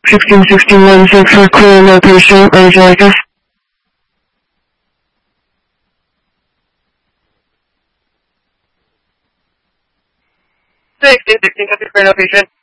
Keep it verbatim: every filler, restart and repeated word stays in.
sixteen sixteen one six for clear location. Where would you like us? sixteen sixteen, clear location.